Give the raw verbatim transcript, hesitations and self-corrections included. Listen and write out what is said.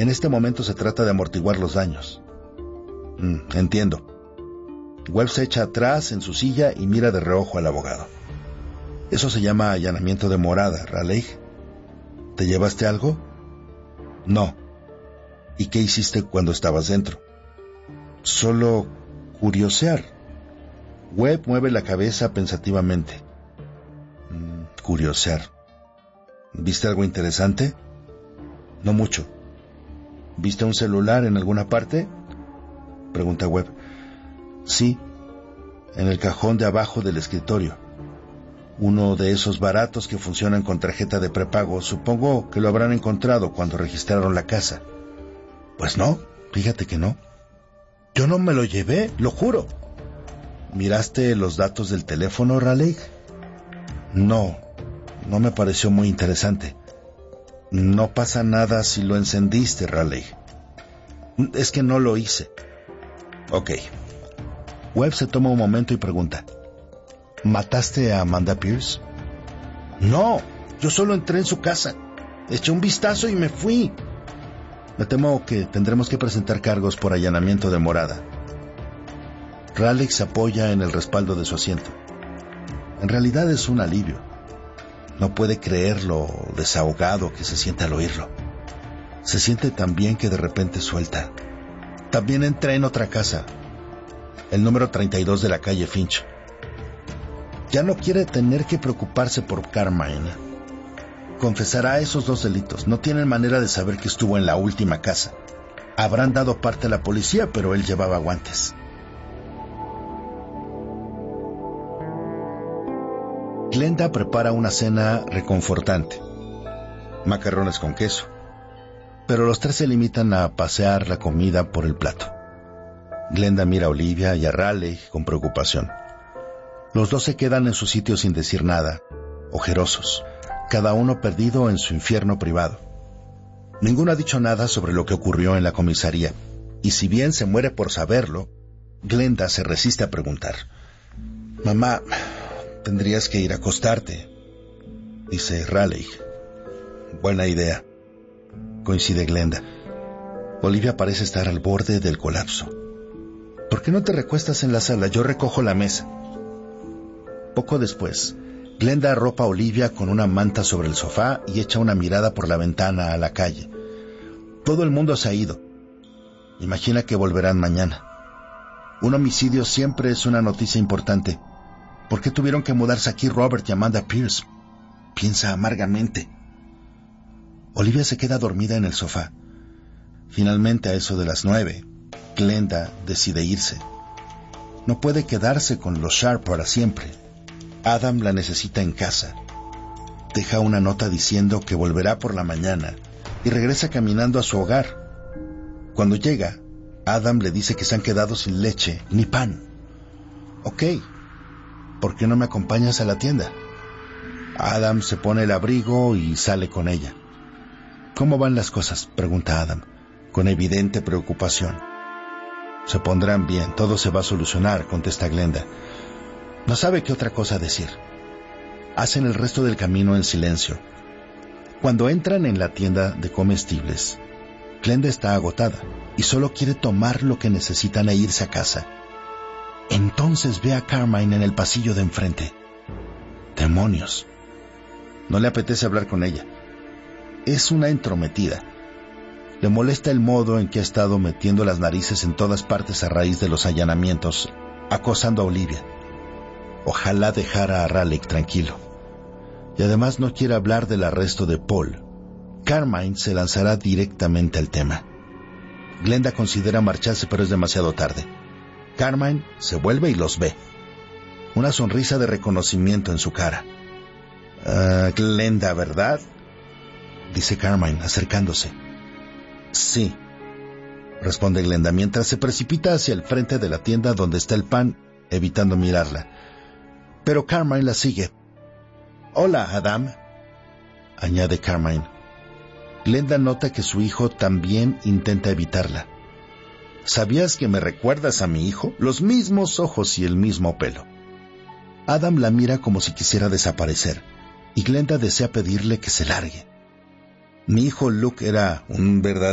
En este momento se trata de amortiguar los daños. Mm, entiendo. Webb se echa atrás en su silla y mira de reojo al abogado. Eso se llama allanamiento de morada, Raleigh. ¿Te llevaste algo? No. ¿Y qué hiciste cuando estabas dentro? Solo curiosear. Webb mueve la cabeza pensativamente. Mm, curiosear. ¿Viste algo interesante? No mucho. ¿Viste un celular en alguna parte? Pregunta Webb. Sí, en el cajón de abajo del escritorio. Uno de esos baratos que funcionan con tarjeta de prepago. Supongo que lo habrán encontrado cuando registraron la casa. Pues no, fíjate que no. Yo no me lo llevé, lo juro. ¿Miraste los datos del teléfono, Raleigh? No, no me pareció muy interesante. No pasa nada si lo encendiste, Raleigh. Es que no lo hice. Ok. Webb se toma un momento y pregunta. ¿Mataste a Amanda Pierce? No, yo solo entré en su casa. Eché un vistazo y me fui. Me temo que tendremos que presentar cargos por allanamiento de morada. Raleigh se apoya en el respaldo de su asiento. En realidad es un alivio. No puede creer lo desahogado que se siente al oírlo. Se siente tan bien que de repente suelta. También entré en otra casa, el número treinta y dos de la calle Finch. Ya no quiere tener que preocuparse por Carmine. Confesará esos dos delitos. No tienen manera de saber que estuvo en la última casa. Habrán dado parte a la policía, pero él llevaba guantes. Glenda prepara una cena reconfortante. Macarrones con queso. Pero los tres se limitan a pasear la comida por el plato. Glenda mira a Olivia y a Raleigh con preocupación. Los dos se quedan en su sitio sin decir nada, ojerosos, cada uno perdido en su infierno privado. Ninguno ha dicho nada sobre lo que ocurrió en la comisaría, y si bien se muere por saberlo, Glenda se resiste a preguntar. Mamá, tendrías que ir a acostarte, dice Raleigh. Buena idea, coincide Glenda. Olivia parece estar al borde del colapso. ¿Por qué no te recuestas en la sala? Yo recojo la mesa. Poco después, Glenda arropa a Olivia con una manta sobre el sofá y echa una mirada por la ventana a la calle. Todo el mundo se ha ido. Imagina que volverán mañana. Un homicidio siempre es una noticia importante. ¿Por qué tuvieron que mudarse aquí Robert y Amanda Pierce? Piensa amargamente. Olivia se queda dormida en el sofá. Finalmente, a eso de las nueve, Glenda decide irse. No puede quedarse con los Sharp para siempre. Adam la necesita en casa. Deja una nota diciendo que volverá por la mañana y regresa caminando a su hogar. Cuando llega, Adam le dice que se han quedado sin leche ni pan. Ok, ¿por qué no me acompañas a la tienda? Adam se pone el abrigo y sale con ella. ¿Cómo van las cosas?, pregunta Adam, con evidente preocupación. Se pondrán bien, todo se va a solucionar, contesta Glenda. No sabe qué otra cosa decir. Hacen el resto del camino en silencio. Cuando entran en la tienda de comestibles, Glenda está agotada y solo quiere tomar lo que necesitan e irse a casa. Entonces ve a Carmine en el pasillo de enfrente. ¡Demonios! No le apetece hablar con ella. Es una entrometida. Le molesta el modo en que ha estado metiendo las narices en todas partes a raíz de los allanamientos, acosando a Olivia. Ojalá dejara a Raleigh tranquilo. Y además no quiere hablar del arresto de Paul. Carmine se lanzará directamente al tema. Glenda considera marcharse, pero es demasiado tarde. Carmine se vuelve y los ve. Una sonrisa de reconocimiento en su cara. Uh, Glenda, ¿verdad?, dice Carmine, acercándose. Sí, responde Glenda, mientras se precipita hacia el frente de la tienda donde está el pan, evitando mirarla. Pero Carmine la sigue. Hola, Adam, añade Carmine. Glenda nota que su hijo también intenta evitarla. ¿Sabías que me recuerdas a mi hijo? Los mismos ojos y el mismo pelo. Adam la mira como si quisiera desaparecer, y Glenda desea pedirle que se largue. Mi hijo Luke era un verdadero